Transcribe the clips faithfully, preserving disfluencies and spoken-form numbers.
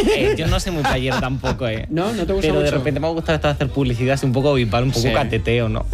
Eh, yo no soy muy playero tampoco, ¿eh? No, no te gusta Pero mucho. de repente me ha gustado esto de hacer publicidad así un poco vipal, un poco Sí. cateteo, ¿no?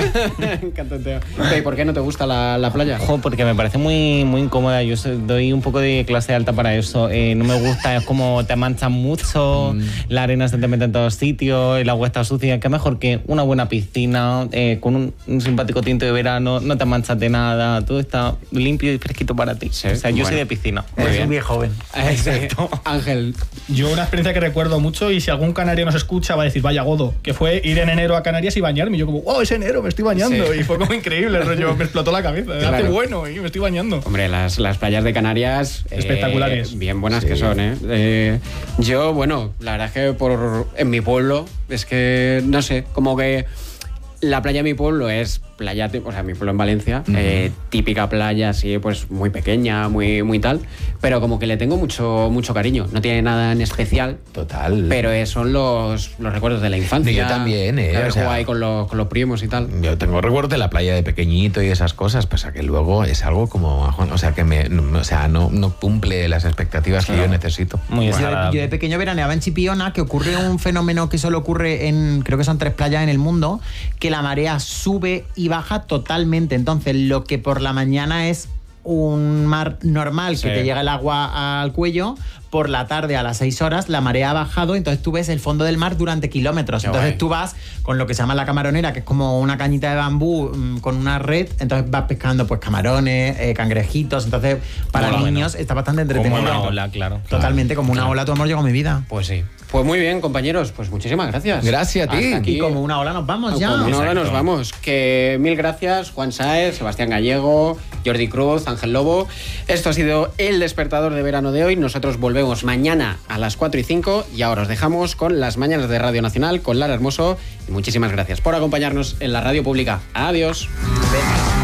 Cateteo. ¿Y por qué no te gusta la, la playa? Ojo, porque me parece muy, muy incómoda. Yo soy- doy un poco de clase alta para eso. Eh, no me gusta, es como te manchan mucho, Mm. la arena se te mete en todos sitios, el agua está sucia. Qué mejor que una buena piscina, eh, con un, un simpático tinto de verano, no te manchas de nada, todo está limpio y fresquito para ti. Sí, o sea, yo bueno. soy de piscina. Muy Es bien. un viejo joven. Exacto. Ángel. Yo una experiencia que recuerdo mucho, y si algún canario nos escucha va a decir, vaya godo, que fue ir en enero a Canarias y bañarme. Y yo como, wow, es enero, me estoy bañando. Sí. Y fue como increíble, el rollo, me explotó la cabeza. Claro. Hace bueno y me estoy bañando. Hombre, las, las playas de Canarias... eh, Espectaculares. bien buenas que son, ¿eh? ¿eh? Yo, bueno, la verdad es que por, en mi pueblo, es que, no sé, como que la playa de mi pueblo es playa, o sea, mi pueblo en Valencia, uh-huh. eh, típica playa así, pues muy pequeña, muy, muy tal, pero como que le tengo mucho, mucho cariño. No tiene nada en especial. Total. Pero eh, son los, los recuerdos de la infancia. Yo también, ¿eh? De haber O sea, jugado ahí con los, con los primos y tal. Yo tengo recuerdos de la playa de pequeñito y esas cosas, pasa que luego es algo como, o sea, que me, o sea, no, no cumple las expectativas claro. que yo necesito. Muy yo, de, yo de pequeño veraneaba en Chipiona, que ocurre un fenómeno que solo ocurre en, creo que son tres playas en el mundo, que la marea sube y baja totalmente. Entonces, lo que por la mañana es un mar normal, sí. que te llega el agua al cuello, por la tarde a las seis horas la marea ha bajado, entonces tú ves el fondo del mar durante kilómetros. Qué entonces guay. Tú vas con lo que se llama la camaronera, que es como una cañita de bambú mmm, con una red, entonces vas pescando pues camarones, eh, cangrejitos, entonces para bueno, niños bueno. está bastante entretenido. Como una ola, claro. Totalmente, como una claro. ola, tu amor llegó a mi vida. Pues sí. Pues muy bien, compañeros, pues muchísimas gracias. Gracias a ti. Hasta aquí. Y como una ola nos vamos ya. Como una ola Exacto. nos vamos. Que mil gracias, Juan Sáez, Sebastián Gallego, Jordi Cruz, Ángel Lobo. Esto ha sido el despertador de verano de hoy. Nosotros volvemos mañana a las cuatro y cinco y ahora os dejamos con las mañanas de Radio Nacional con Lara Hermoso. Y muchísimas gracias por acompañarnos en la radio pública. Adiós.